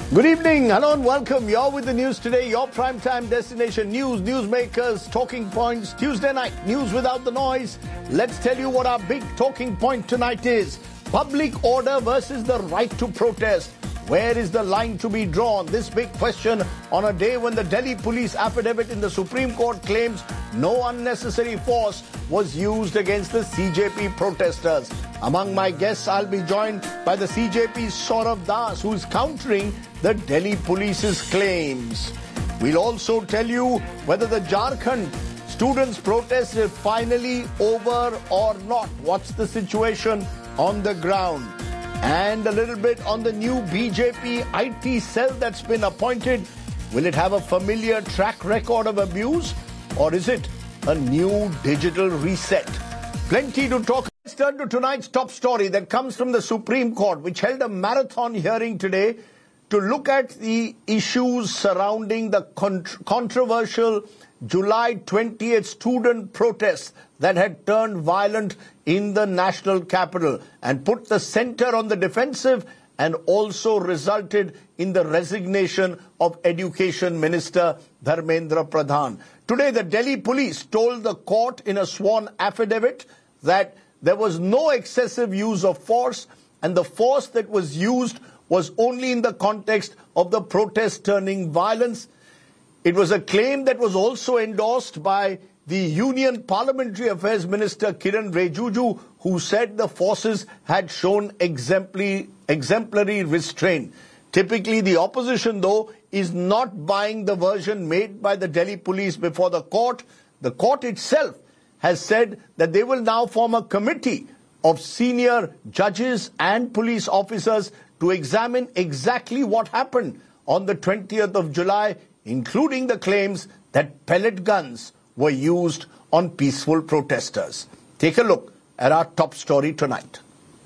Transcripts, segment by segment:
Good evening. Hello and welcome. You're with the news today, your primetime destination news, newsmakers, talking points, Tuesday night, news without the noise. Let's tell you what our big talking point tonight is. Public order versus the right to protest. Where is the line to be drawn? This big question on a day when the Delhi police affidavit in the Supreme Court claims no unnecessary force was used against the CJP protesters. Among my guests, I'll be joined by the CJP's Saurav Das, who's countering the Delhi police's claims. We'll also tell you whether the Jharkhand students' protest is finally over or not. What's the situation on the ground? And a little bit on the new BJP IT cell that's been appointed. Will it have a familiar track record of abuse, or is it a new digital reset? Plenty to talk. Let's turn to tonight's top story that comes from the Supreme Court, which held a marathon hearing today to look at the issues surrounding the controversial July 20th student protests that had turned violent in the national capital and put the center on the defensive, and also resulted in the resignation of Education Minister Dharmendra Pradhan. Today, the Delhi police told the court in a sworn affidavit that there was no excessive use of force, and the force that was used was only in the context of the protest turning violence. It was a claim that was also endorsed by the Union Parliamentary Affairs Minister Kiran Rijiju, who said the forces had shown exemplary restraint. Typically, the opposition, though, is not buying the version made by the Delhi police before the court. The court itself has said that they will now form a committee of senior judges and police officers to examine exactly what happened on the 20th of July, including the claims that pellet guns were used on peaceful protesters. Take a look at our top story tonight.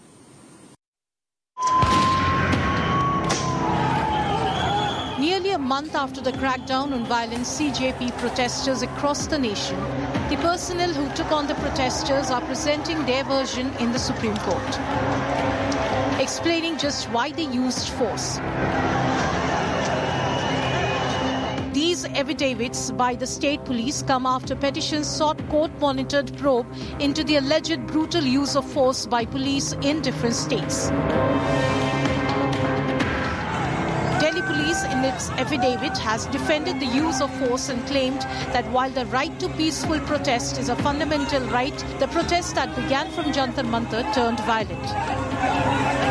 Nearly a month after the crackdown on violent CJP protesters across the nation, the personnel who took on the protesters are presenting their version in the Supreme Court, explaining just why they used force. These affidavits by the state police come after petitions sought court-monitored probe into the alleged brutal use of force by police in different states. Delhi police, in its affidavit, has defended the use of force and claimed that while the right to peaceful protest is a fundamental right, the protest that began from Jantar Mantar turned violent.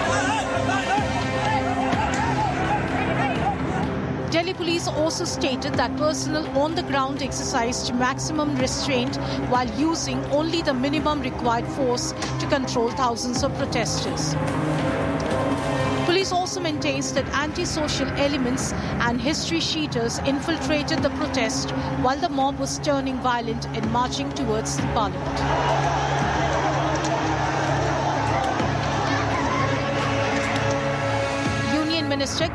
Delhi police also stated that personnel on the ground exercised maximum restraint while using only the minimum required force to control thousands of protesters. Police also maintains that anti-social elements and history sheeters infiltrated the protest while the mob was turning violent and marching towards the parliament. Union Minister